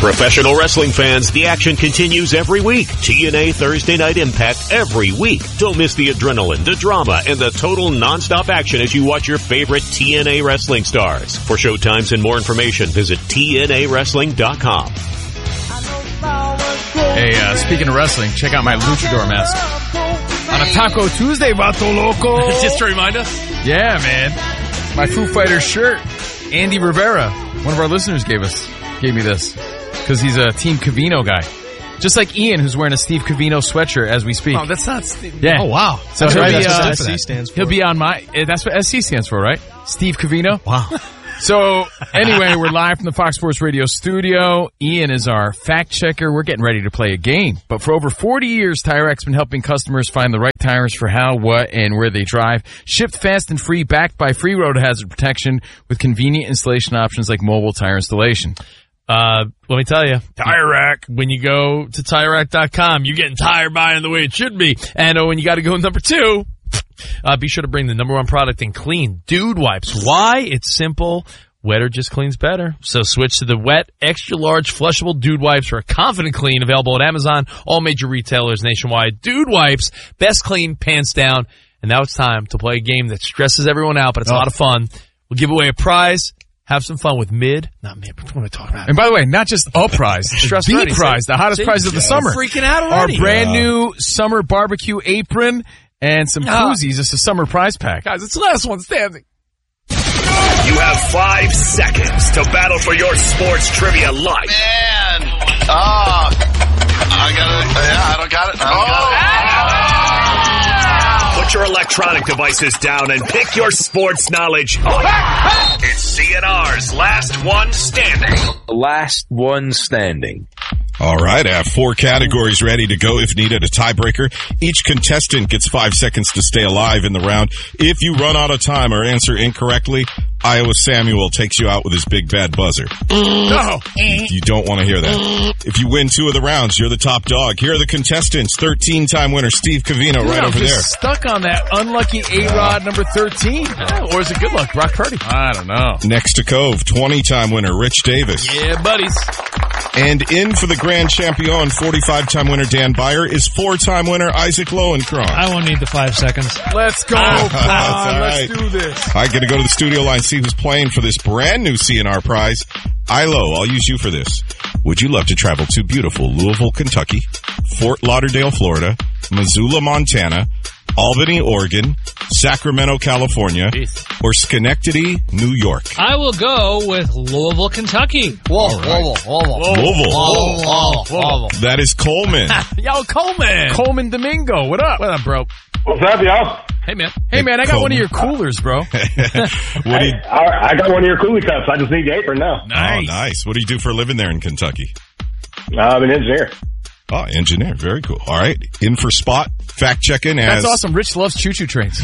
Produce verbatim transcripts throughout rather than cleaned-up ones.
Professional wrestling fans, the action continues every week. T N A Thursday Night Impact every week. Don't miss the adrenaline, the drama, and the total nonstop action as you watch your favorite T N A wrestling stars. For showtimes and more information, visit T N A wrestling dot com. Hey, uh, speaking of wrestling, check out my luchador mask. On a Taco Tuesday, Vato Loco. Just to remind us? Yeah, man. My Foo Fighters shirt. Andy Rivera, one of our listeners, gave us gave me this because he's a Team Cavino guy. Just like Ian, who's wearing a Steve Cavino sweatshirt as we speak. Oh, that's not Steve. Yeah. Oh, wow. So that's he'll right. be, That's uh, what S C stands for. He'll be on my, uh, that's what S C stands for, right? Steve Cavino. Wow. So, anyway, we're live from the Fox Sports Radio studio. Ian is our fact checker. We're getting ready to play a game. But for over forty years, TireRack's been helping customers find the right tires for how, what, and where they drive. Shipped fast and free, backed by free road hazard protection with convenient installation options like mobile tire installation. Uh, let me tell you. Tire Rack. When you go to Tire Rack dot com, you're getting tire buying the way it should be. And uh, when you got to go number two, uh, be sure to bring the number one product in clean Dude Wipes. Why? It's simple. Wetter just cleans better. So switch to the wet, extra large, flushable Dude Wipes for a confident clean. Available at Amazon, all major retailers nationwide. Dude Wipes, best clean, pants down. And now it's time to play a game that stresses everyone out, but it's oh. a lot of fun. We'll give away a prize. Have some fun with mid. Not mid, what am I talking about? And by the way, not just a prize. Stress the ready. prize, the hottest See? prize of the Yeah. summer. I'm freaking out already. Our brand new summer barbecue apron and some Ah. koozies. It's a summer prize pack. Guys, it's the last one standing. You have five seconds to battle for your sports trivia life. Man. Oh. I got it. Yeah, I don't got it. I don't got it. Put your electronic devices down and pick your sports knowledge. It's C N R's Last One Standing. Last one standing. All right, I have four categories ready to go if needed, a tiebreaker. Each contestant gets five seconds to stay alive in the round. If you run out of time or answer incorrectly, Iowa Samuel takes you out with his big bad buzzer. No. You don't want to hear that. If you win two of the rounds, you're the top dog. Here are the contestants. thirteen-time winner Steve Cavino Dude, right I'm over there. just stuck on that unlucky A-Rod number thirteen. Oh, or is it good luck, Brock Purdy? I don't know. Next to Cove, twenty-time winner Rich Davis. Yeah, buddies. And in for the grand champion, forty-five-time winner Dan Beyer, is four-time winner Isaac Lowenkron. I won't need the five seconds. Let's go. Ah, Come on, that's let's right. do this. I got to go to the studio line, see who's playing for this brand new C N R prize. Ilo, I'll use you for this. Would you love to travel to beautiful Louisville, Kentucky, Fort Lauderdale, Florida, Missoula, Montana, Albany, Oregon, Sacramento, California, Jeez. or Schenectady, New York? I will go with Louisville, Kentucky. Whoa, right. whoa, whoa, whoa, Louisville. whoa, whoa, whoa. That is Coleman. Yo, Coleman. Coleman Domingo, what up? What up, bro? What's up, y'all? Hey, man. Hey, man, I got Coleman. one of your coolers, bro. What do Hey, you, I, I got one of your coolie cups. I just need the apron now. Oh, nice. What do you do for a living there in Kentucky? Uh, I'm an engineer. Oh, engineer. Very cool. All right. In for spot, fact checking as... That's awesome. Rich loves choo-choo trains.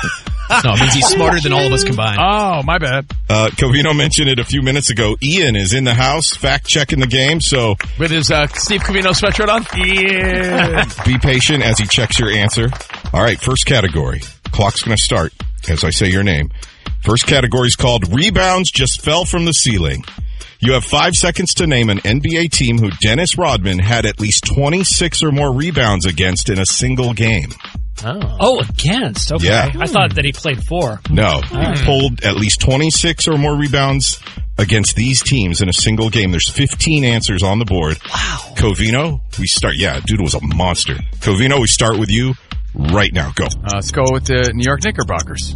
No, it means he's smarter than all of us combined. Oh, my bad. Uh, Covino mentioned it a few minutes ago. Ian is in the house, fact checking the game, so With his uh, Steve Cavino sweatshirt on? Yeah. be patient as he checks your answer. All right, first category. Clock's going to start as I say your name. First category is called Rebounds Just Fell from the Ceiling. You have five seconds to name an N B A team who Dennis Rodman had at least twenty-six or more rebounds against in a single game. Oh. Oh, against. Okay. Yeah. I thought that he played four. No, he pulled at least twenty-six or more rebounds against these teams in a single game. There's fifteen answers on the board. Wow. Covino, we start. Yeah, dude was a monster. Covino, we start with you right now. Go. Uh, let's go with the New York Knickerbockers.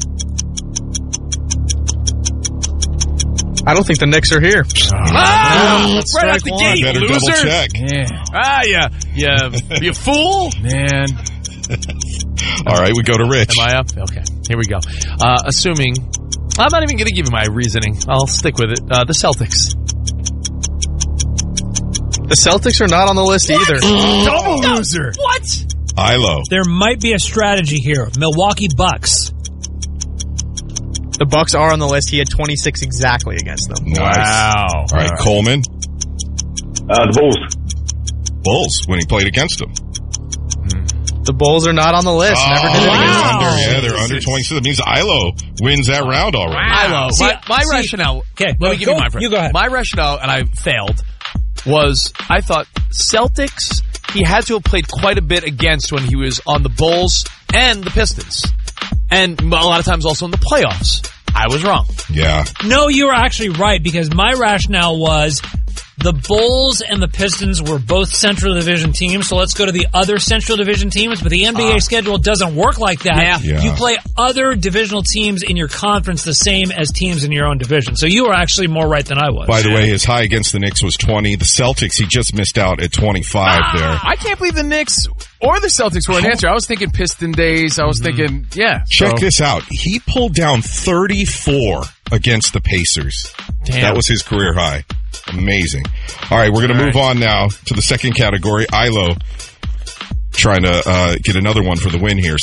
I don't think the Knicks are here. Ah, That's right out strike the one. gate, Better loser. double check. Yeah. Ah, yeah. Yeah. You fool. Man. All right, we go to Rich. Am I up? Okay. Here we go. Uh, assuming, I'm not even going to give you my reasoning. I'll stick with it. Uh, the Celtics. The Celtics are not on the list either. Double loser. What? Ilo. There might be a strategy here. Milwaukee Bucks. The Bucks are on the list. He had twenty-six exactly against them. Nice. Wow. All right, Coleman. Uh, the Bulls. Bulls when he played against them. The Bulls are not on the list. Never did it they're against them. under, yeah, they're under twenty-six. That means Ilo wins that round already. Ilo. See, My, my see- rationale. Okay, Let no, me give go- you my you go ahead. My rationale, and I failed, was I thought Celtics he had to have played quite a bit against when he was on the Bulls and the Pistons. And a lot of times also in the playoffs. I was wrong. Yeah. No, you were actually right, because my rationale was the Bulls and the Pistons were both Central Division teams, so let's go to the other Central Division teams, but the N B A uh, schedule doesn't work like that. Yeah. Yeah. You play other divisional teams in your conference the same as teams in your own division. So you were actually more right than I was. By the way, his high against the Knicks was twenty. The Celtics, he just missed out at twenty-five ah, there. I can't believe the Knicks or the Celtics were an answer. I was thinking Piston days. I was mm-hmm. thinking, yeah. Check so. this out. He pulled down thirty-four against the Pacers. Damn. That was his career high. Amazing. All right, we're going to move right. on now to the second category. Ilo trying to uh, get another one for the win here.